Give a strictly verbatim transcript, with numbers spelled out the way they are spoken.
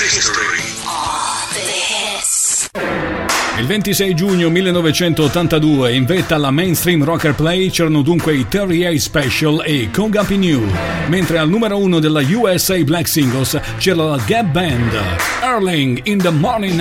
Il ventisei giugno millenovecentottantadue in vetta alla Mainstream Rocker Play c'erano dunque i thirty-eight Special e Kongapi New, mentre al numero uno della U S A Black Singles c'era la Gap Band, Early in the Morning